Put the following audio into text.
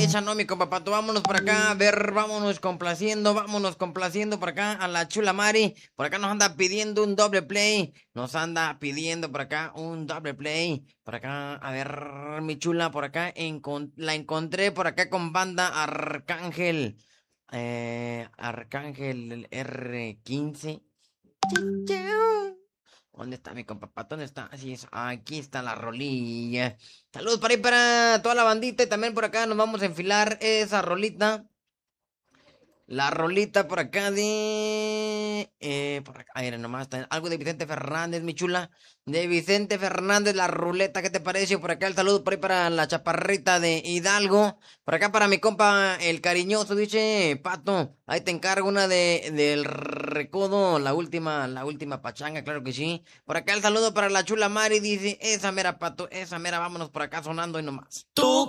Esa no, mi compa Pato, vámonos por acá, a ver, vámonos complaciendo por acá a la chula Mari. Por acá nos anda pidiendo un doble play, nos anda pidiendo por acá un doble play. Por acá, a ver, mi chula, por acá la encontré por acá con banda Arcángel. Arcángel el R15. ¿Dónde está mi compa Pato? ¿Dónde está? Así es, aquí está la rolilla. Saludos para ahí para toda la bandita y también por acá nos vamos a enfilar esa rolita. La rolita por acá por acá, a ver, nomás está algo de Vicente Fernández, mi chula. De Vicente Fernández, la ruleta, ¿qué te parece? Por acá el saludo por ahí para la chaparrita de Hidalgo. Por acá para mi compa, el cariñoso, dice Pato. Ahí te encargo una del recodo, la última pachanga, claro que sí. Por acá el saludo para la chula Mari, dice, esa mera Pato, esa mera, vámonos por acá sonando y nomás. Tú